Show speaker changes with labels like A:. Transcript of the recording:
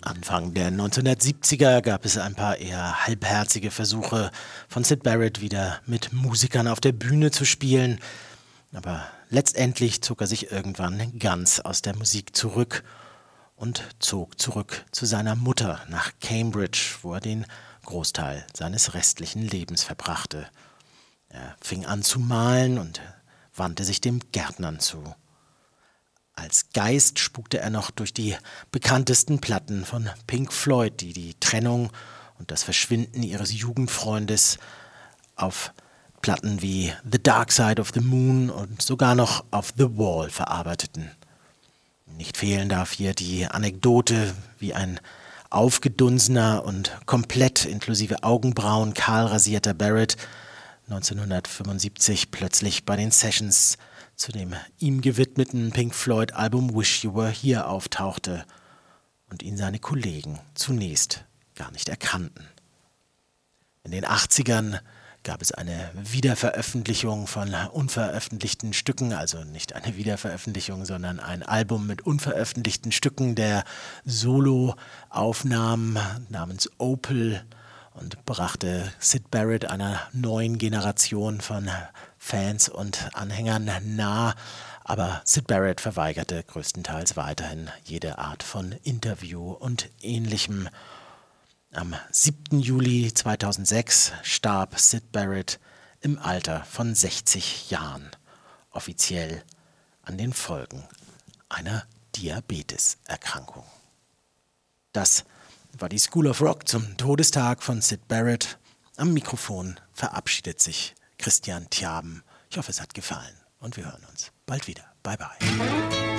A: Anfang der 1970er gab es ein paar eher halbherzige Versuche von Syd Barrett, wieder mit Musikern auf der Bühne zu spielen. Aber letztendlich zog er sich irgendwann ganz aus der Musik zurück und zog zurück zu seiner Mutter nach Cambridge, wo er den Großteil seines restlichen Lebens verbrachte. Er fing an zu malen und wandte sich dem Gärtnern zu. Als Geist spukte er noch durch die bekanntesten Platten von Pink Floyd, die die Trennung und das Verschwinden ihres Jugendfreundes auf Platten wie The Dark Side of the Moon und sogar noch auf The Wall verarbeiteten. Nicht fehlen darf hier die Anekdote, wie ein aufgedunsener und komplett inklusive Augenbrauen kahl rasierter Barrett 1975 plötzlich bei den Sessions zu dem ihm gewidmeten Pink Floyd-Album Wish You Were Here auftauchte und ihn seine Kollegen zunächst gar nicht erkannten. In den 80ern gab es eine Wiederveröffentlichung von unveröffentlichten Stücken, also nicht eine Wiederveröffentlichung, sondern ein Album mit unveröffentlichten Stücken der Solo-Aufnahmen namens Opal und brachte Syd Barrett einer neuen Generation von Fans und Anhängern nahe, aber Syd Barrett verweigerte größtenteils weiterhin jede Art von Interview und Ähnlichem. Am 7. Juli 2006 starb Syd Barrett im Alter von 60 Jahren, offiziell an den Folgen einer Diabeteserkrankung. Das war die School of Rock zum Todestag von Syd Barrett. Am Mikrofon verabschiedet sich Christian Thiaben. Ich hoffe, es hat gefallen und wir hören uns bald wieder. Bye bye.